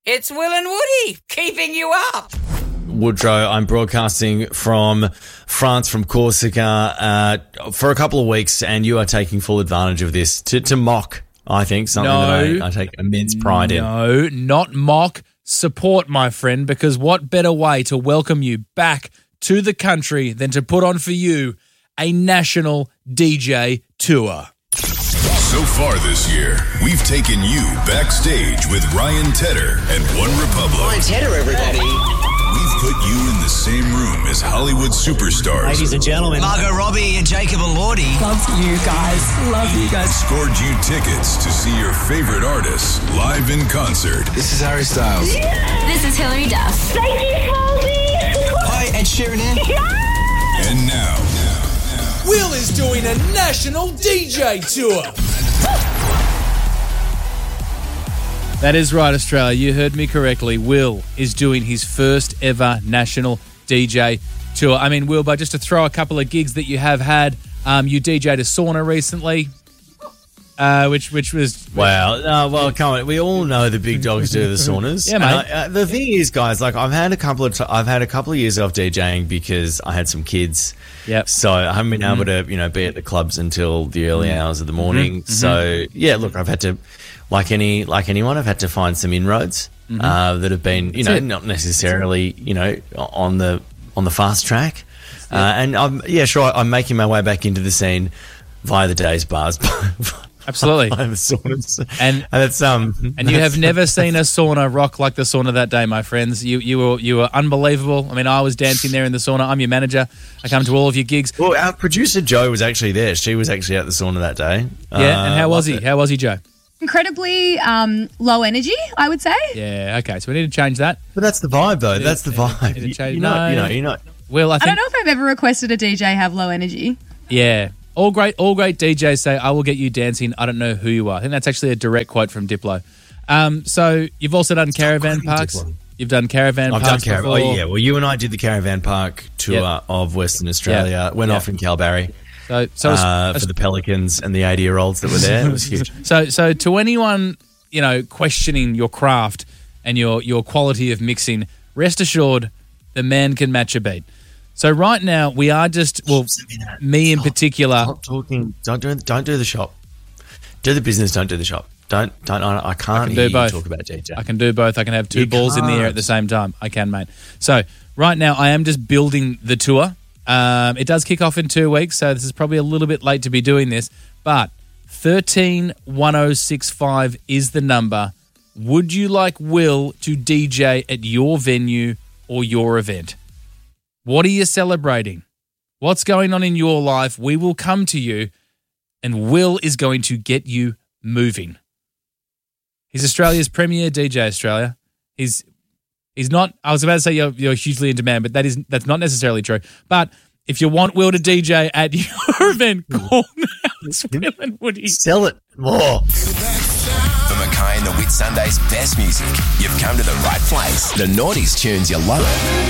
It's Will and Woody keeping you up. Woodrow, I'm broadcasting from France, from Corsica, for a couple of weeks, and you are taking full advantage of this to mock, I think, something that I take immense pride in. No, not mock. Support, my friend, because what better way to welcome you back to the country than to put on for you a national DJ tour. So far this year, we've taken you backstage with Ryan Tedder and One Republic. Ryan Tedder, everybody. We've put you in the same room as Hollywood superstars. Ladies and gentlemen, Margot Robbie and Jacob Elordi. Love you guys. Love you guys. Scored you tickets to see your favorite artists live in concert. This is Harry Styles. Yeah. This is Hilary Duff. Thank you, Smallzy. Hi, Ed Sheeran. Yeah. And now, Will is doing a national DJ tour. That is right, Australia. You heard me correctly. Will is doing his first ever national DJ tour. I mean, Will, but just to throw a couple of gigs that you have had, you DJ'd a sauna recently, which was... Wow. Well, come on. We all know the big dogs do the saunas. Yeah, mate. The thing is, guys, like I've had a couple of years off DJing because I had some kids. Yep. So I haven't been able to, be at the clubs until the early hours of the morning. So yeah, look, I've had to, like anyone, I've had to find some inroads that have been, not necessarily, on the fast track. And I'm making my way back into the scene via the day's bars. Absolutely. The saunas. And it's and you have never seen a sauna rock like the sauna that day, my friends. You were unbelievable. I mean, I was dancing there in the sauna. I'm your manager. I come to all of your gigs. Well, our producer Jo was actually there. She was actually at the sauna that day. Yeah, and how was he? How was he, Jo? Incredibly low energy, I would say. Yeah, okay. So we need to change that. But that's the vibe, though. That's the vibe. You're not. Well, I don't know if I've ever requested a DJ have low energy. Yeah. All great DJs say, I will get you dancing. I don't know who you are. I think that's actually a direct quote from Diplo. So you've also done caravan parks. Diplo. You've done caravan parks. I've done caravan. Before. Oh, yeah. Well, you and I did the caravan park tour of Western Australia. Went off in Kalbarri. So for the Pelicans and the 80-year-olds that were there. It was huge. So to anyone, questioning your craft and your quality of mixing, rest assured the man can match a beat. So right now we are me in particular. Stop talking. Don't do the shop. Do the business. Don't do the shop. Don't. I can't hear you talk about DJ. I can do both. I can have two balls in the air at the same time. I can, mate. So right now I am just building the tour. It does kick off in 2 weeks, so this is probably a little bit late to be doing this. But 131065 is the number. Would you like Will to DJ at your venue or your event? What are you celebrating? What's going on in your life? We will come to you, and Will is going to get you moving. He's Australia's premier DJ, Australia. He's not, I was about to say you're hugely in demand, but that's not necessarily true. But if you want Will to DJ at your event, call now. It's Will and Woody. Sell it more. For Mackay and the Whit Sunday's best music, you've come to the right place. The Naughties tunes you love.